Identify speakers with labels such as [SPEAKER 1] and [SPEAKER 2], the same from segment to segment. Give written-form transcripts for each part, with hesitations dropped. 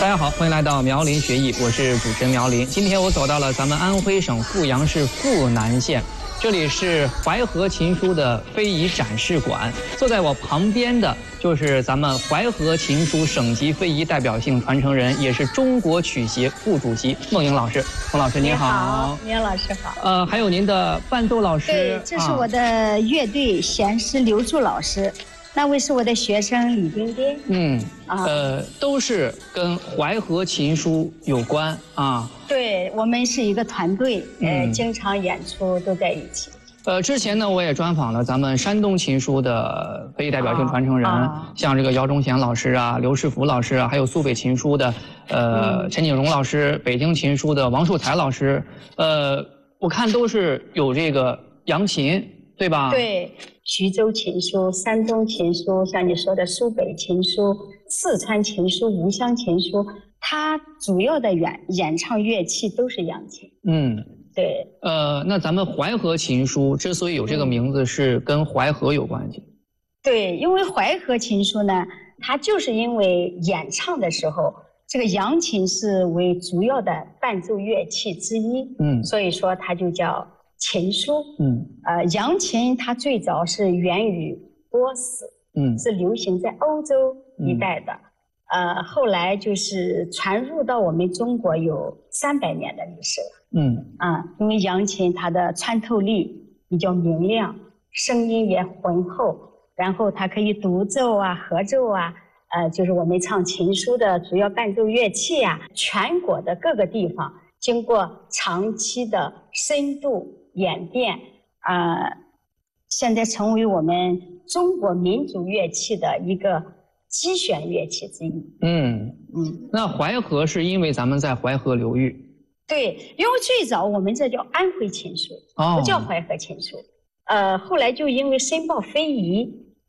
[SPEAKER 1] 大家好，欢迎来到苗林学艺，我是主持人苗林。今天我走到了咱们安徽省阜阳市阜南县，这里是淮河琴书的非遗展示馆。坐在我旁边的就是咱们淮河琴书省级非遗代表性传承人，也是中国曲协副主席孟莹老师。孟老师您好。
[SPEAKER 2] 苗老师好。
[SPEAKER 1] 还有您的伴奏老师。
[SPEAKER 2] 对，这是我的乐队弦师刘柱老师。那位是我的学生李丁丁。
[SPEAKER 1] 都是跟淮河琴书有关啊。
[SPEAKER 2] 对，我们是一个团队，经常演出都在一起。
[SPEAKER 1] 之前呢，我也专访了咱们山东琴书的非遗代表性传承人，像这个姚忠贤老师啊、刘世福老师啊，还有苏北琴书的陈景荣老师，北京琴书的王树才老师，我看都是有这个扬琴，对吧？
[SPEAKER 2] 对。徐州琴书、山东琴书，像你说的苏北琴书、四川琴书、吴湘琴书，它主要的演唱乐器都是扬琴。对。
[SPEAKER 1] 那咱们淮河琴书之所以有这个名字，是跟淮河有关系。
[SPEAKER 2] 对，因为淮河琴书呢，它就是因为演唱的时候，这个扬琴是为主要的伴奏乐器之一。所以说它就叫琴书。扬琴它最早是源于波斯，是流行在欧洲一带的，后来就是传入到我们中国有300年的历史了。因为扬琴它的穿透力比较明亮，声音也浑厚，然后它可以独奏啊、合奏啊，就是我们唱琴书的主要伴奏乐器啊，全国的各个地方经过长期的深度演变，现在成为我们中国民族乐器的一个基选乐器之一。
[SPEAKER 1] 那淮河是因为咱们在淮河流域。
[SPEAKER 2] 对，因为最早我们这叫安徽琴书，不叫淮河琴书。后来就因为申报非遗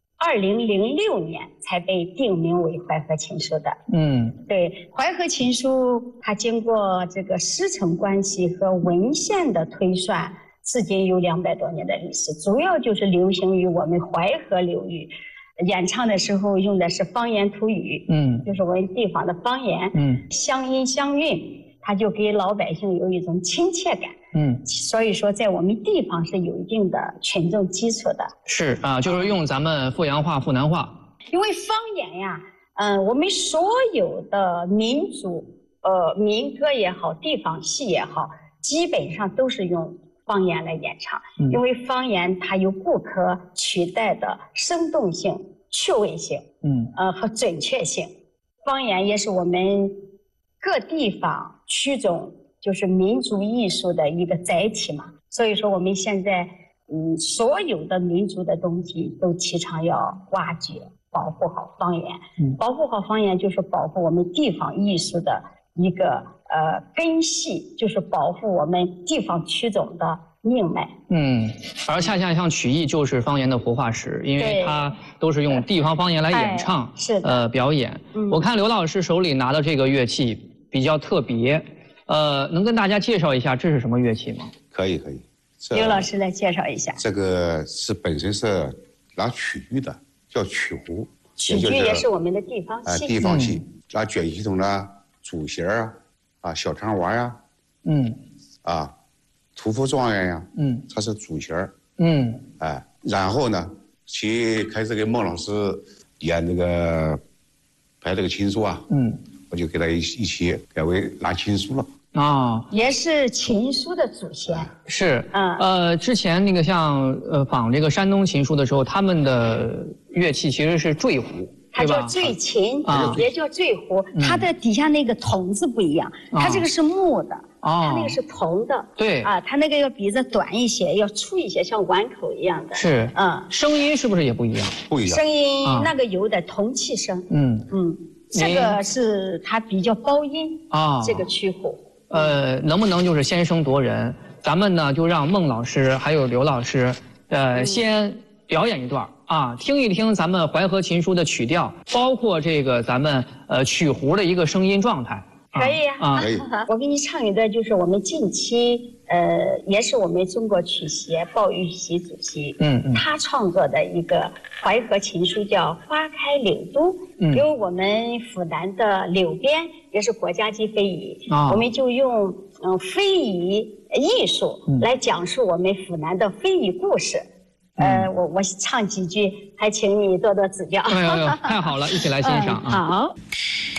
[SPEAKER 2] ，2006年才被定名为淮河琴书的。对，淮河琴书它经过这个师承关系和文献的推算，至今有200多年的历史，主要就是流行于我们淮河流域。演唱的时候用的是方言土语，就是我们地方的方言，乡音乡韵，它就给老百姓有一种亲切感。所以说在我们地方是有一定的群众基础的。是啊，
[SPEAKER 1] 就是用咱们阜阳话、阜南话。
[SPEAKER 2] 因为方言呀，我们所有的民族，民歌也好，地方戏也好，基本上都是用方言来演唱。因为方言它有不可取代的生动性、趣味性，和准确性。方言也是我们各地方区种就是民族艺术的一个载体嘛。所以说我们现在所有的民族的东西都提倡要挖掘、保护好方言。保护好方言就是保护我们地方艺术的一个根系，就是保护我们地方区种的命脉。
[SPEAKER 1] 而恰恰像曲艺就是方言的活化石，因为它都是用地方方言来演唱，
[SPEAKER 2] 是的，
[SPEAKER 1] 表演。我看刘老师手里拿的这个乐器比较特别，能跟大家介绍一下这是什么乐器吗？
[SPEAKER 3] 可以。
[SPEAKER 2] 刘老师来介绍一下。
[SPEAKER 3] 这个是本身是拿曲剧的，叫曲胡。
[SPEAKER 2] 曲剧也是我们的地方戏。
[SPEAKER 3] 地方戏，拿卷系统的主弦小长娃呀，屠夫状元呀，它是主弦然后呢，开始给孟老师演这个排这个琴书我就给他一起改为拿琴书了。
[SPEAKER 2] 也是琴书的祖先。
[SPEAKER 1] 是，之前那个像仿这个山东琴书的时候，他们的乐器其实是坠胡。
[SPEAKER 2] 它叫坠琴，也叫坠胡，它的底下那个筒子不一样，它这个是木的，它那个是铜的。
[SPEAKER 1] 对
[SPEAKER 2] 它那个要比这短一些，要粗一些，像碗口一样的。
[SPEAKER 1] 是，声音是不是也不一样？
[SPEAKER 3] 不一样。
[SPEAKER 2] 声音那个有点铜气声。这个是它比较高音这个曲胡。
[SPEAKER 1] 能不能就是先声夺人？咱们呢就让孟老师还有刘老师，先表演一段听一听咱们淮河琴书的曲调，包括这个咱们曲胡的一个声音状态。
[SPEAKER 2] 可以啊，
[SPEAKER 3] 可以。
[SPEAKER 2] 我给你唱一段，就是我们近期也是我们中国曲协鲍玉玺主席，他创作的一个淮河情书，叫《花开柳都》，由我们府南的柳编，也是国家级非遗，我们就用非遗艺术来讲述我们府南的非遗故事。我唱几句，还请你多多指教。
[SPEAKER 1] 哎呦，太好了，一起来欣赏啊！
[SPEAKER 2] 好。